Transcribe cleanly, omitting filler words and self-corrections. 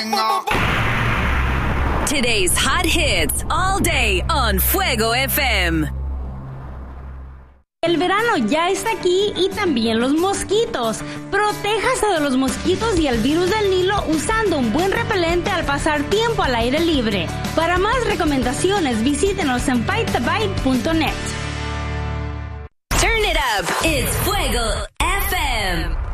Today's hot hits all day on Fuego FM. El verano ya está aquí y también los mosquitos. Protéjase de los mosquitos y el virus del Nilo usando un buen repelente al pasar tiempo al aire libre. Para más recomendaciones, visítenos en bitethebite.net. Turn it up. It's Fuego FM.